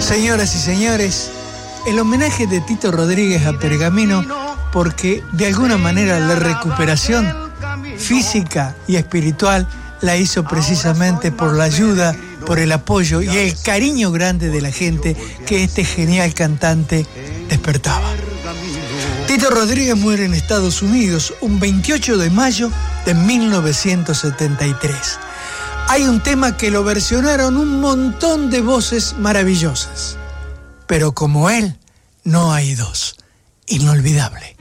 Señoras y señores, el homenaje de Tito Rodríguez a Pergamino, porque de alguna manera la recuperación física y espiritual la hizo precisamente por la ayuda, por el apoyo y el cariño grande de la gente que este genial cantante despertaba. Tito Rodríguez muere en Estados Unidos un 28 de mayo de 1973. Hay un tema que lo versionaron un montón de voces maravillosas, pero como él no hay dos. Inolvidable.